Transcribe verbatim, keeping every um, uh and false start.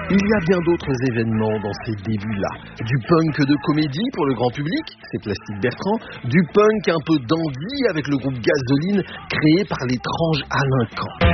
Il y a bien d'autres événements dans ces débuts-là. Du punk de comédie pour le grand public, c'est Plastique Bertrand. Du punk un peu dandy avec le groupe Gasoline créé par l'étrange Alain Caen.